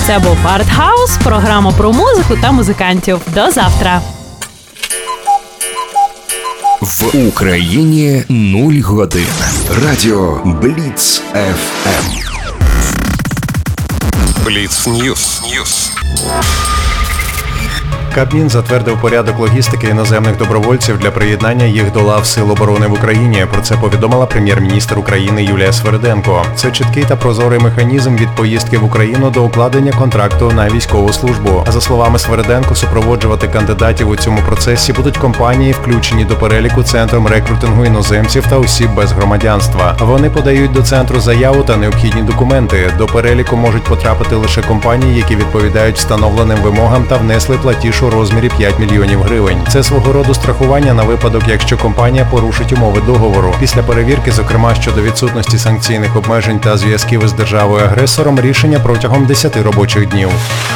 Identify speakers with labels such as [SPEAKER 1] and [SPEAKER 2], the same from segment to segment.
[SPEAKER 1] Це був Артхаус, програма про музику та музикантів. До завтра!
[SPEAKER 2] В Україні 0 годин. Радіо Бліц ФМ.
[SPEAKER 3] Бліц Ньюс.
[SPEAKER 4] Кабмін затвердив порядок логістики іноземних добровольців для приєднання їх до лав Сил оборони в Україні. Про це повідомила прем'єр-міністр України Юлія Свериденко. Це чіткий та прозорий механізм від поїздки в Україну до укладення контракту на військову службу. За словами Свериденко, супроводжувати кандидатів у цьому процесі будуть компанії, включені до переліку Центром рекрутингу іноземців та осіб без громадянства. Вони подають до центру заяву та необхідні документи. До переліку можуть потрапити лише компанії, які відповідають встановленим вимогам та внесли платіж у розмірі 5 мільйонів гривень. Це свого роду страхування на випадок, якщо компанія порушить умови договору. Після перевірки, зокрема щодо відсутності санкційних обмежень та зв'язків із державою-агресором, рішення протягом 10 робочих днів.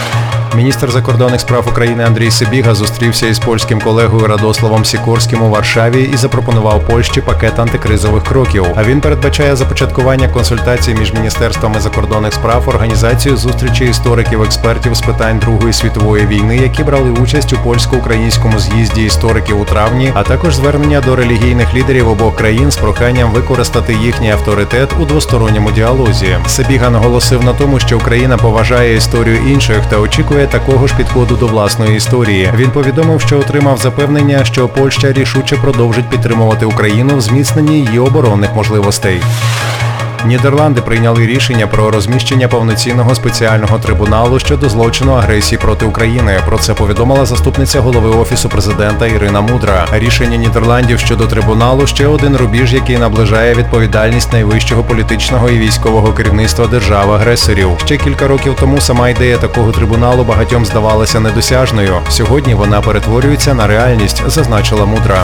[SPEAKER 4] Міністр закордонних справ України Андрій Сибіга зустрівся із польським колегою Радославом Сікорським у Варшаві і запропонував Польщі пакет антикризових кроків. А він передбачає започаткування консультацій між міністерствами закордонних справ, організацію зустрічі істориків-експертів з питань Другої світової війни, які брали участь у польсько-українському з'їзді істориків у травні, а також звернення до релігійних лідерів обох країн з проханням використати їхній авторитет у двосторонньому діалозі. Сибіга наголосив на тому, що Україна поважає історію інших та очікує такого ж підходу до власної історії. Він повідомив, що отримав запевнення, що Польща рішуче продовжить підтримувати Україну в зміцненні її оборонних можливостей. Нідерланди прийняли рішення про розміщення повноцінного спеціального трибуналу щодо злочину агресії проти України. Про це повідомила заступниця голови Офісу президента Ірина Мудра. Рішення Нідерландів щодо трибуналу – ще один рубіж, який наближає відповідальність найвищого політичного і військового керівництва держав-агресорів. Ще кілька років тому сама ідея такого трибуналу багатьом здавалася недосяжною. Сьогодні вона перетворюється на реальність, зазначила Мудра.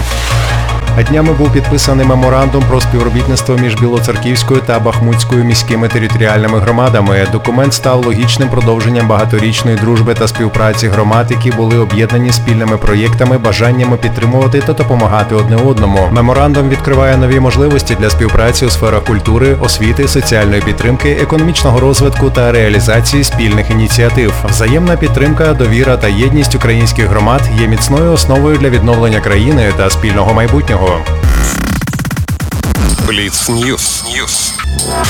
[SPEAKER 4] Днями був підписаний меморандум про співробітництво між Білоцерківською та Бахмутською міськими територіальними громадами. Документ став логічним продовженням багаторічної дружби та співпраці громад, які були об'єднані спільними проєктами, бажаннями підтримувати та допомагати одне одному. Меморандум відкриває нові можливості для співпраці у сферах культури, освіти, соціальної підтримки, економічного розвитку та реалізації спільних ініціатив. Взаємна підтримка, довіра та єдність українських громад є міцною основою для відновлення країни та спільного майбутнього.
[SPEAKER 3] Бліц Ньюс.